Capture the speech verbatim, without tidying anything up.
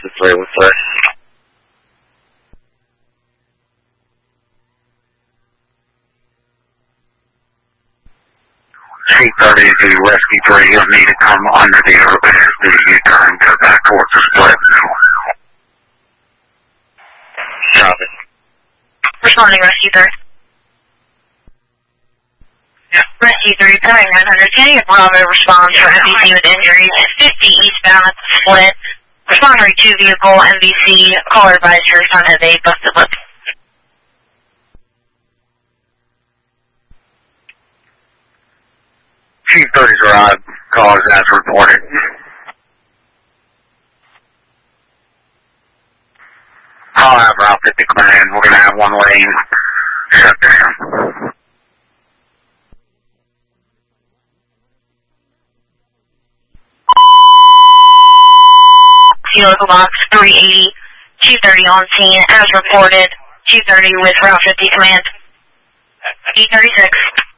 three with three. C thirty to Rescue three, you'll need to come under the overpass, do a U-turn, go back towards the split. Copy. Responding, Rescue three. Yeah. Rescue three, coming nine hundred, getting a Bravo response for M V C with injuries, fifty eastbound at the split. Responder two vehicle, M V C, caller advisor, son of a busted lip. Chief thirty's arrived, call is as reported. I'll have Route fifty command, we're going to have one lane shut down. Local box three eighty, two thirty on scene, as reported, two thirty with Route fifty command. E thirty-six.